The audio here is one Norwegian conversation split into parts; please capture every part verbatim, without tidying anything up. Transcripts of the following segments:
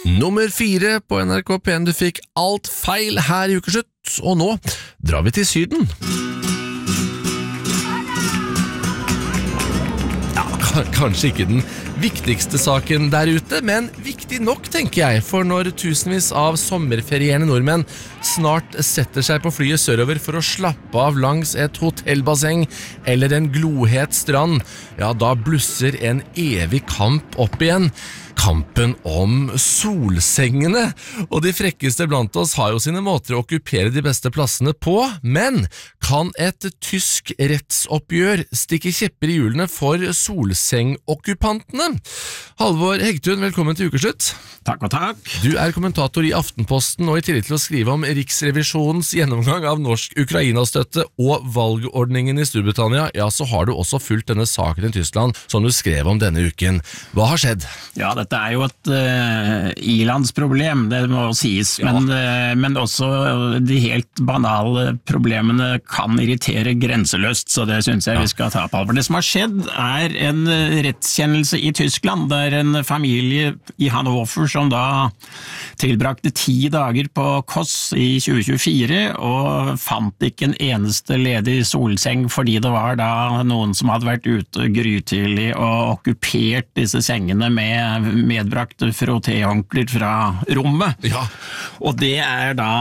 Nummer fire på N R K P en. Du fikk alt feil her i ukeslutt, og nå drar vi til Syden. Ja, kanskje ikke den viktigste saken der ute, men viktig nok, tenker jeg, for når tusenvis av sommerferierende nordmenn snart setter seg på flyet sørover for å slappe av langs et hotellbasseng eller en glohet strand, ja, da blusser en evig kamp opp igjen. Kampen om solsengene, og de frekkeste blant oss har jo sine måter å okkupere de beste plassene på, men kan et tysk rettsoppgjør stikke kjepper i hjulene for solsengokkupantene? Halvor Hegtun, velkommen til ukeslutt. Takk og takk. Du er kommentator i Aftenposten, og i tillegg til å skrive om Riksrevisjonens gjennomgang av norsk Ukraina-støtte og valgordningen i Storbritannia, ja, så har du også fulgt denne saken i Tyskland, som du skrev om denne uken. Hva har skjedd? Ja, det Dette er jo et uh, ilandsproblem, det må sies, ja. men, uh, men også de helt banale problemene kan irritere grenseløst, så det synes jeg ja. vi skal ta på alvor. Det som har skjedd er en rettskjennelse i Tyskland, der en familie i Hannover som da tilbrakte ti dager på Koss i tjue tjuefire og fant ikke en eneste ledig solseng fordi det var da noen som hadde vært ute grytidlig og okkupert disse sengene med medbrakte frottéhåndklær fra rommet. Ja. Og det er da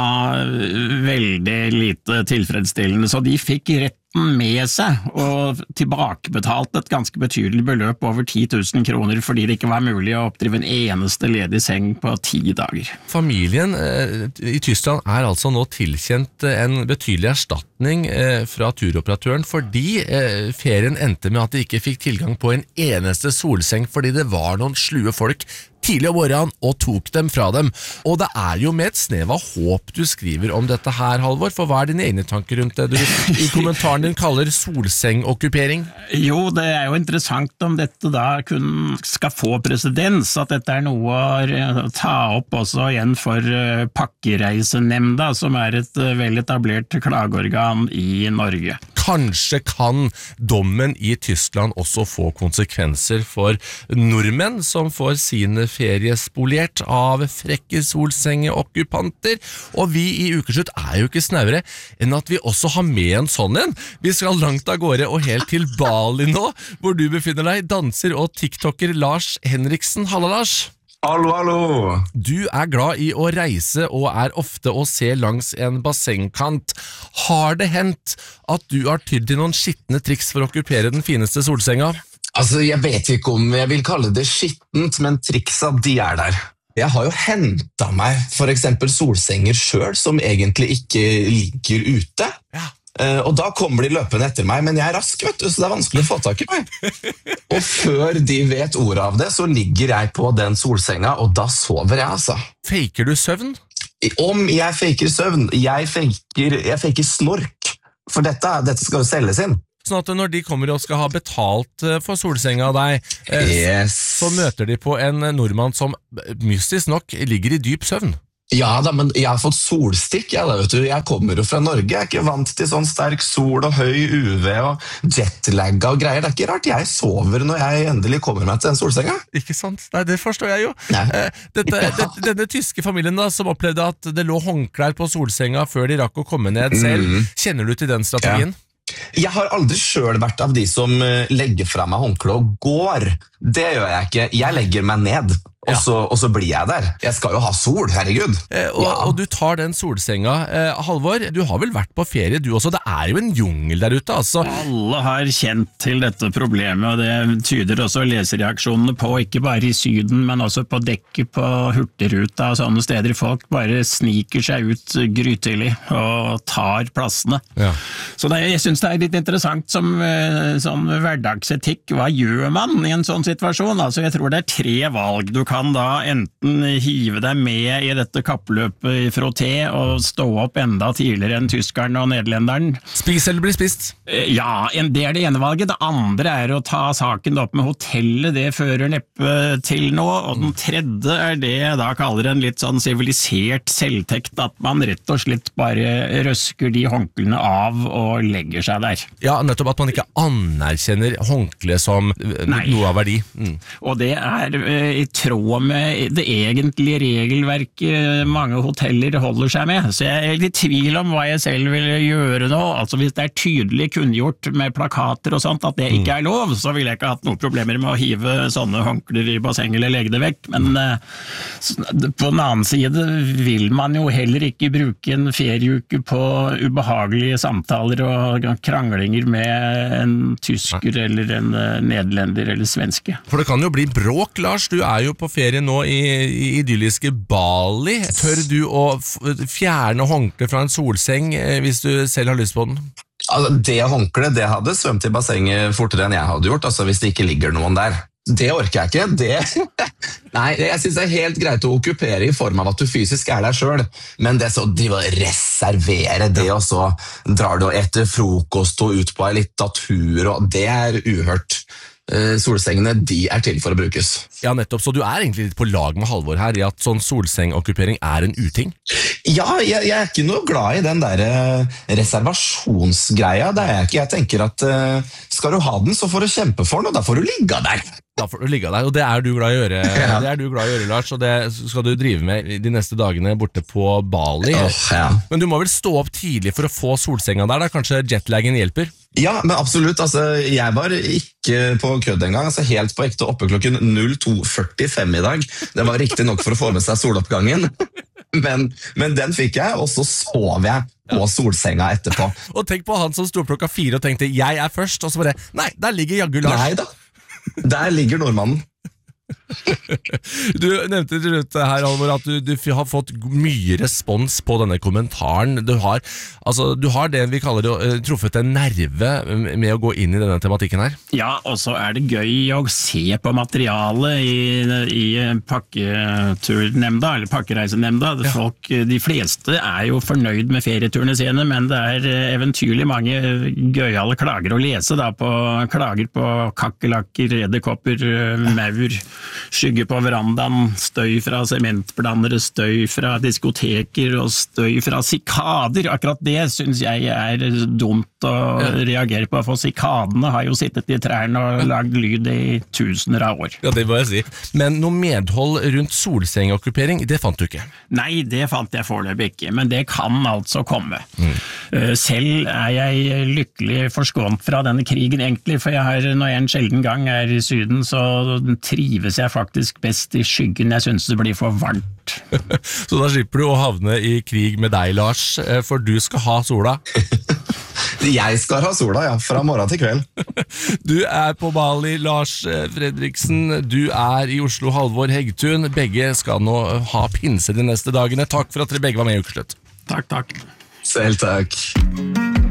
veldig lite tilfredsstillende, så de fikk retten med seg og tilbakebetalt et ganske betydelig beløp over ti tusen kroner fordi det ikke var mulig å oppdrive en eneste ledig seng på ti dager. Familien eh, i Tyskland er altså nå tilkjent en betydelig erstatning eh, fra turoperatøren fordi eh, ferien endte med at de ikke fikk tilgang på en eneste solseng fordi det var noen slue folk tidlig om morgenen og tok dem fra dem. Og det er jo med et snev av håp du skriver om dette her, Halvor, for hva er dine egne tanker rundt det du i kommentaren din kaller solsengokkupering? Jo, det er jo interessant om dette da kun skal få presedens, at dette er noe å ta opp også igjen for Pakkereisenemnda, som er et vel etablert klageorgan i Norge. Kanskje kan dommen i Tyskland også få konsekvenser for nordmenn som får sine ferie spolert av frekke solsengeokkupanter, og vi i ukeslutt er jo ikke snauere enn at vi også har med en sånn en. Vi skal langt av gårde og helt til Bali nå, hvor du befinner deg, danser og tiktoker Lars Henriksen. Halla, Lars! Hallo, hallo! Du er glad i å reise og er ofte å se langs en bassengkant. Har det hendt at du har tydd til noen skittende triks for å okkupere den fineste solsenga? Altså, jeg vet ikke om jeg vil kalle det skittent, men triksa, de er der. Jeg har jo hentet meg for eksempel solsenger selv, som egentlig ikke ligger ute. Ja. Uh, og da kommer de løpende etter meg, men jeg er rask, vet du, så det er vanskelig å få tak i meg. Og før de vet ordet av det, så ligger jeg på den solsenga, og da sover jeg, altså. Faker du søvn? Om jeg faker søvn, jeg faker, jeg faker snork, for dette, dette skal jo selges inn. Sånn at når de kommer og skal ha betalt for solsenga av deg, yes. så møter de på en nordmann som mystisk nok ligger i dyp søvn. Ja da, men jeg har fått solstikk, jeg, da, vet du. Jeg kommer jo fra Norge, jeg er ikke vant til sånn sterk sol og høy U V og jetlagga og greier. Det er ikke rart jeg sover når jeg endelig kommer meg til den solsenga. Ikke sant? Nei, det forstår jeg jo. Eh, dette, ja. det, denne tyske familien da, som opplevde at det lå håndklær på solsenga før de rakk å komme ned selv, mm. kjenner du til den strategien? Ja. Jeg har aldri selv vært av de som legger fra meg håndkle og går. Det gjør jeg ikke. Jeg legger meg ned. Og så, og så blir jeg der. Jeg skal jo ha sol, herregud. Eh, og, ja. og du tar den solsenga. Eh, Halvor, du har vel vært på ferie du også? Det er jo en jungel der ute, altså. Alle har kjent til dette problemet, og det tyder også lesereaksjonene på, ikke bare i Syden, men også på dekket på Hurtigruta og sånne steder. Folk bare sniker seg ut grytidlig og tar plassene. Ja. Så det, jeg synes det er litt interessant som, som hverdagsetikk. Hva gjør man i en sånn situasjon? Altså, jeg tror det er tre valg. Du kan da enten hive deg med i dette kappløpet i frotté og stå opp enda tidligere enn tyskeren og nederlenderen. Spis eller bli spist? Ja, det er det ene valget. Det andre er å ta saken opp med hotellet, det fører neppe til noe. Og den tredje er det jeg da kaller en litt sånn sivilisert selvtekt, at man rett og slett bare røsker de håndklene av og legger seg der. Ja, nettopp at man ikke anerkjenner håndkle som Nei. Noe av verdi. Mm. Og det er i tråd tråd med det egentlige regelverket mange hoteller holder seg med, så jeg er litt i tvil om hva jeg selv vil gjøre nå. Altså hvis det er tydelig kunngjort med plakater og sånt at det ikke er lov, så ville jeg ikke hatt noen problemer med å hive sånne håndklær i basseng eller legge det vekk, men på den annen side vil man jo heller ikke bruke en ferieuke på ubehagelige samtaler og kranglinger med en tysker eller en nederlender eller svenske. For det kan jo bli bråk, Lars. Du er jo på ferie nå i, i idylliske Bali. Tør du å fjerne håndkle fra en solseng hvis du selv har lyst på den? Altså, det håndkle, det hadde svømt i bassenget fortere enn jeg hadde gjort, altså hvis det ikke ligger noen der. Det orker jeg ikke. Det... Nei, jeg synes det er helt greit å okkupere i form av at du fysisk er der selv, men det så de vil reservere det, og så drar du etter frokost og ut på en litteratur, og det er uhørt. Solsengene, de er til for å brukes. Ja, nettopp. Så du er egentlig litt på lag med Halvor her i at sånn solsengokkupering er en uting? Ja, jeg, jeg er ikke noe glad i den der reservasjonsgreia. Det er jeg ikke. Jeg tenker at uh, skal du ha den, så får du kjempe for den, og da får du ligge der. Da får du ligge der, og det er du glad i å gjøre, ja. Det er du glad i å gjøre, Lars, og det skal du drive med de neste dagene borte på Bali. Oh, ja. Men du må vel stå opp tidlig for å få solsenga der, da? Kanskje jetlaggen hjelper? Ja, men absolutt. Altså, jeg var ikke på kødd en gang. Altså, helt på ekte oppe klokken null to førtifem i dag. Det var riktig nok for å få med seg soloppgangen. Men, men den fikk jeg, og så sov jeg på solsenga etterpå. Og tenk på han som sto opp klokka fire og tenkte, jeg er først, og så bare, nei, der ligger jaggu Lars. Nei da, der ligger nordmannen. Du nevnte til slutt her, Halvor, at du, du har fått mye respons på denne kommentaren. Du har, altså, du har det vi kaller det, uh, truffet en nerve med å gå inn i denne tematikken her. Ja, og så er det gøy å se på materialet i, i pakketurnemnda, eller pakkereisenemnda. Ja. Folk, de fleste er jo fornøyd med ferieturene sine, men det er eventyrlig mange gøyale klager å lese da, på klager på kakkelakker, edderkopper, maur, skygge på verandaen, støy fra sementblandere, støy fra diskoteker og støy fra sikader. Akkurat det synes jeg er dumt å ja. reagere på, for sikadene har jo sittet i trærne og lagd lyd i tusener av år. Ja, det må jeg si. Men noe medhold rundt solsengokkupering, det fant du ikke? Nei, det fant jeg foreløpig ikke, men det kan altså komme. Mm. Selv er jeg lykkelig forskånt fra denne krigen egentlig, for jeg har, når jeg en sjelden gang er i Syden, så trives jeg faktisk best i skyggen. Jeg synes det blir for varmt. Så da slipper du å havne i krig med deg, Lars, for du skal ha sola. Jeg skal ha sola, ja, fra morgen til kveld. Du er på Bali, Lars Fredriksen. Du er i Oslo, Halvor Hegtun. Begge skal nå ha pinse de neste dagene. Takk for at dere begge var med i Ukeslutt. Takk, takk. Selv takk.